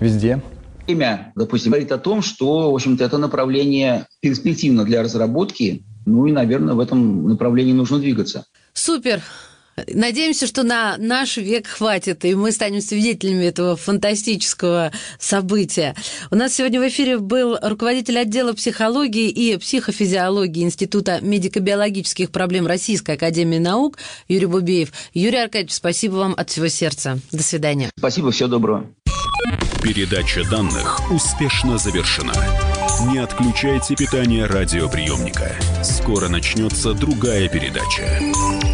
Везде. Время, допустим, говорит о том, что, в общем-то, это направление перспективно для разработки. Ну и, наверное, в этом направлении нужно двигаться. Супер! Надеемся, что на наш век хватит, и мы станем свидетелями этого фантастического события. У нас сегодня в эфире был руководитель отдела психологии и психофизиологии Института медико-биологических проблем Российской академии наук Юрий Бубеев. Юрий Аркадьевич, спасибо вам от всего сердца. До свидания. Спасибо, всего доброго. Передача данных успешно завершена. Не отключайте питание радиоприемника. Скоро начнется другая передача.